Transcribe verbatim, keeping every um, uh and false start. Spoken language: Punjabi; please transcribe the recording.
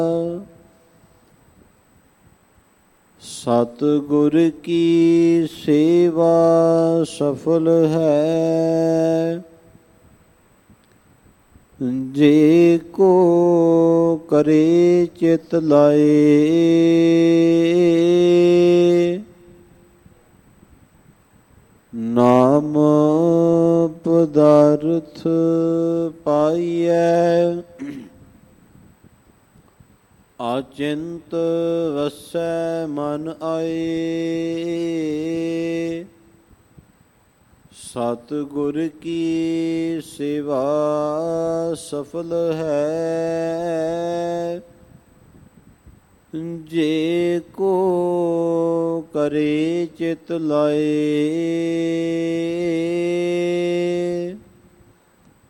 ਸਤਿਗੁਰ ਕੀ ਸੇਵਾ ਸਫਲ ਹੈ, ਜੇ ਕੋ ਕਰੇ ਚਿਤ ਲਾਏ। ਨਾਮ ਪਦਾਰਥ ਪਾਈਐ, ਅਚਿੰਤ ਵਸੈ ਮਨ ਆਏ। ਸਤਿਗੁਰ ਕੀ ਸੇਵਾ ਸਫਲ ਹੈ, ਜੇ ਕੋ ਕਰੇ ਚਿਤ ਲਾਏ।